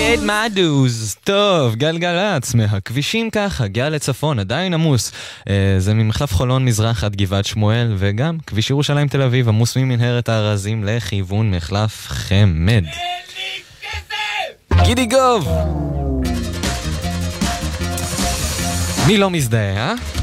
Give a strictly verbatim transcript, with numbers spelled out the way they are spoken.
paid my dues. טוב, גלגלץ, מהכבישים ככה, גאה לצפון, עדיין עמוס. אה, זה ממחלף חולון מזרח עד גבעת שמואל, וגם כביש ירושלים תל אביב, עמוס ממנהרת הארזים לכיוון מחלף חמד. גידי גוב! מי לא מזדהה, אה?